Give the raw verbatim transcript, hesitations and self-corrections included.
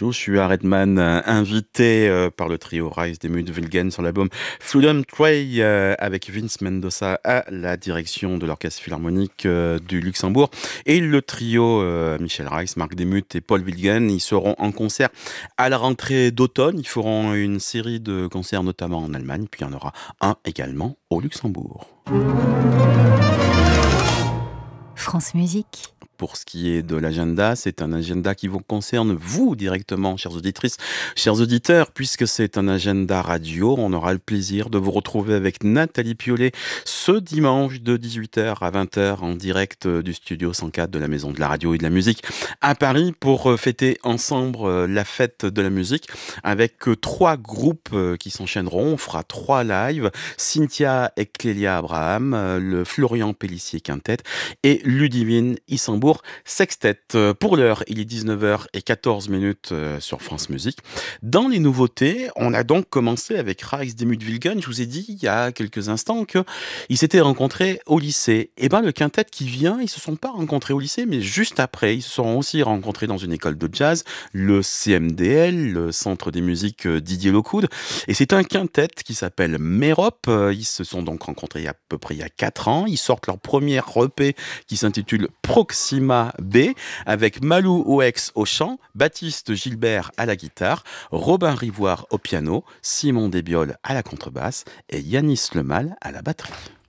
Joshua Redman, euh, invité euh, par le trio Rise des Mudvilgen sur l'album Floodum Tray euh, avec Vince Mendoza à la direction de l'Orchestre Philharmonique euh, du Luxembourg et le trio euh, Michel Rice, Marc Demuth et Paul Wilgen. Ils seront en concert à la rentrée d'automne. Ils feront une série de concerts notamment en Allemagne, puis il y en aura un également au Luxembourg. France Musique. Pour ce qui est de l'agenda, c'est un agenda qui vous concerne, vous, directement, chères auditrices, chers auditeurs, puisque c'est un agenda radio. On aura le plaisir de vous retrouver avec Nathalie Piolet ce dimanche de dix-huit heures à vingt heures en direct du studio cent quatre de la Maison de la Radio et de la Musique à Paris pour fêter ensemble la fête de la musique avec trois groupes qui s'enchaîneront. On fera trois lives, Cynthia et Clélia Abraham, le Florian Pellissier Quintet et Ludivine Issembourg Sextet. Pour l'heure, il est dix-neuf heures quatorze sur France Musique. Dans les nouveautés, on a donc commencé avec Rise des Mudvilgen. Je vous ai dit il y a quelques instants qu'ils s'étaient rencontrés au lycée. Et bien le quintet qui vient, ils se sont pas rencontrés au lycée, mais juste après, ils se sont aussi rencontrés dans une école de jazz, le C M D L, le Centre des musiques Didier Lockwood. Et c'est un quintet qui s'appelle Mérop. Ils se sont donc rencontrés il y a à peu près il y a quatre ans. Ils sortent leur premier E P qui s'intitule Proxima B, avec Malou Oex au chant, Baptiste Gilbert à la guitare, Robin Rivoire au piano, Simon Desbioles à la contrebasse et Yanis Lemal à la batterie.